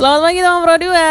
Selamat pagi teman Pro 2.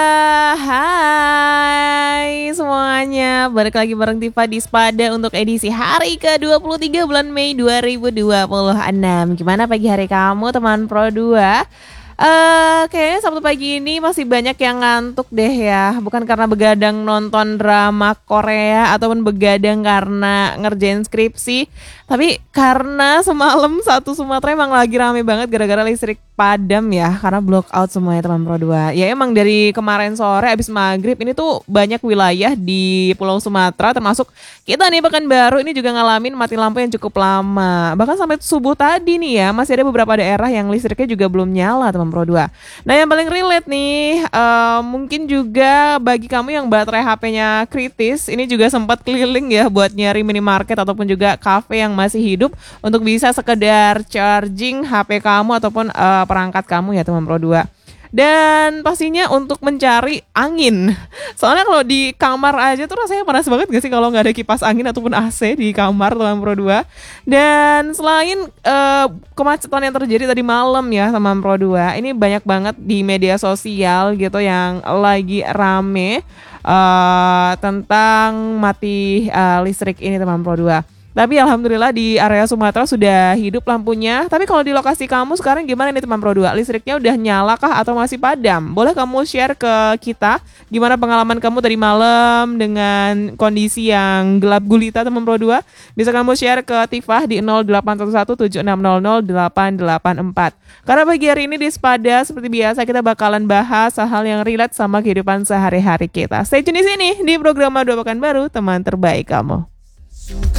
Hai semuanya, balik lagi bareng Tifa di Spada untuk edisi hari ke-23 bulan Mei 2026. Gimana pagi hari kamu teman Pro 2? Kayaknya Sabtu pagi ini masih banyak yang ngantuk deh ya. Bukan karena begadang nonton drama Korea ataupun begadang karena ngerjain skripsi, tapi karena semalam satu Sumatera emang lagi rame banget gara-gara listrik padam ya, karena block out semuanya teman Pro 2. Ya emang dari kemarin sore abis maghrib ini tuh banyak wilayah di Pulau Sumatera termasuk kita nih Pekanbaru ini juga ngalamin mati lampu yang cukup lama. Bahkan sampai subuh tadi nih ya masih ada beberapa daerah yang listriknya juga belum nyala teman Pro 2. Nah yang paling relate nih mungkin juga bagi kamu yang baterai HP-nya kritis, ini juga sempat keliling ya buat nyari minimarket ataupun juga cafe yang masih hidup untuk bisa sekedar charging HP kamu ataupun perangkat kamu ya teman Pro 2. Dan pastinya untuk mencari angin. Soalnya kalau di kamar aja tuh rasanya panas banget gak sih kalau nggak ada kipas angin ataupun AC di kamar teman Pro 2. Dan selain kemacetan yang terjadi tadi malam ya teman Pro 2, ini banyak banget di media sosial gitu yang lagi rame tentang mati listrik ini teman Pro 2. Tapi alhamdulillah di area Sumatera sudah hidup lampunya. Tapi kalau di lokasi kamu sekarang gimana nih teman Pro 2? Listriknya udah nyala kah atau masih padam? Boleh kamu share ke kita gimana pengalaman kamu tadi malam dengan kondisi yang gelap gulita teman Pro 2? Bisa kamu share ke Tifah di 081176000884. Karena pagi hari ini di Spada seperti biasa kita bakalan bahas hal-hal yang relate sama kehidupan sehari-hari kita. Stay tune di sini di program Dua Pekan Baru, teman terbaik kamu.